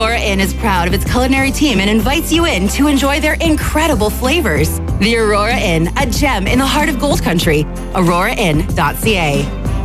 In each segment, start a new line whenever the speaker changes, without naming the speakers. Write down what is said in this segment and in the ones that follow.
Aurora Inn is proud of its culinary team and invites you in to enjoy their incredible flavors. The Aurora Inn, a gem in the heart of Gold Country. AuroraInn.ca.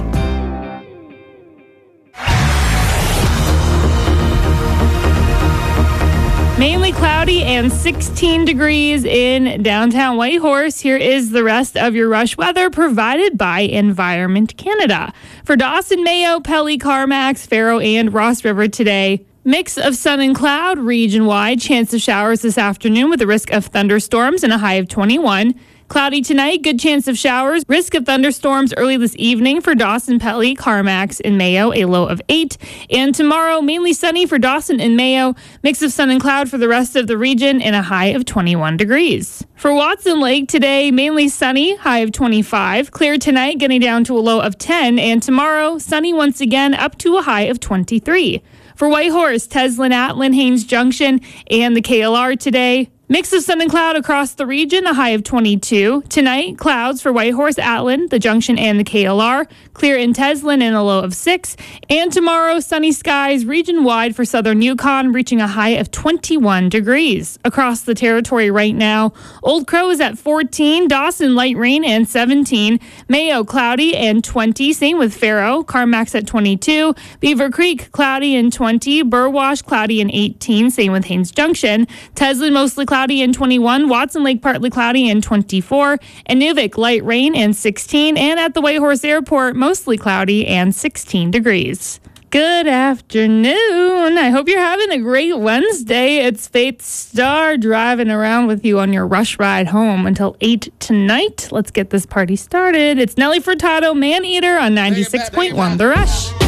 Mainly cloudy and 16 degrees in downtown Whitehorse. Here is the rest of your rush weather provided by Environment Canada. For Dawson, Mayo, Pelly, Carmax, Faro, and Ross River today, mix of sun and cloud, region-wide. Chance of showers this afternoon with a risk of thunderstorms and a high of 21. Cloudy tonight, good chance of showers. Risk of thunderstorms early this evening for Dawson, Pelly, Carmax, and Mayo, a low of 8. And tomorrow, mainly sunny for Dawson and Mayo. Mix of sun and cloud for the rest of the region and a high of 21 degrees. For Watson Lake today, mainly sunny, high of 25. Clear tonight, getting down to a low of 10. And tomorrow, sunny once again, up to a high of 23. For Whitehorse, Teslin, Atlin, Haines Junction, and the KLR today, mix of sun and cloud across the region, a high of 22. Tonight, clouds for Whitehorse, Atlin, the Junction, and the KLR. Clear in Teslin and a low of 6. And tomorrow, sunny skies region-wide for southern Yukon, reaching a high of 21 degrees. Across the territory right now, Old Crow is at 14, Dawson light rain and 17, Mayo cloudy and 20, same with Faro, Carmax at 22, Beaver Creek cloudy and 20, Burwash cloudy and 18, same with Haines Junction, Teslin mostly cloudy and 21, Watson Lake partly cloudy and 24, Inuvik light rain and 16, and at the Whitehorse Airport mostly cloudy and 16 degrees. Good afternoon. I hope you're having a great Wednesday. It's Faith Star driving around with you on your rush ride home until 8 tonight. Let's get this party started. It's Nelly Furtado, Man Eater on 96.1 The Rush.